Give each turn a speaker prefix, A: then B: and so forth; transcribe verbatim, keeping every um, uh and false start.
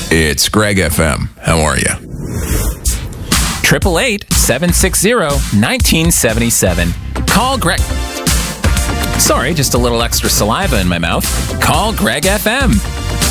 A: It's Greg F M. How are you?
B: Triple eight seven six zero nineteen seventy seven. Call Greg. Sorry, just a little extra saliva in my mouth. Call Greg F M.